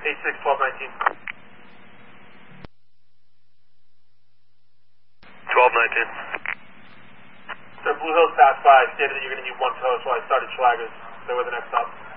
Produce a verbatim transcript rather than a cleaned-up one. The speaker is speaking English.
eight six, twelve nineteen. twelve nineteen. So Blue Hills passed by, stated that you're going to need one tow, so I started Schlagers. They were the next stop.